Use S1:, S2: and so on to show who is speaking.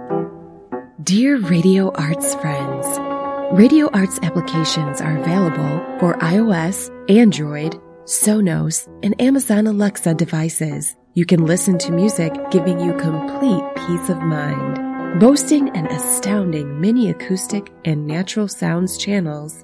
S1: Dear Radio Arts friends, Radio Arts applications are available for iOS, Android, Sonos, and Amazon Alexa devices. You can listen to music giving you complete peace of mind. Boasting an astounding mini acoustic and natural sounds channels,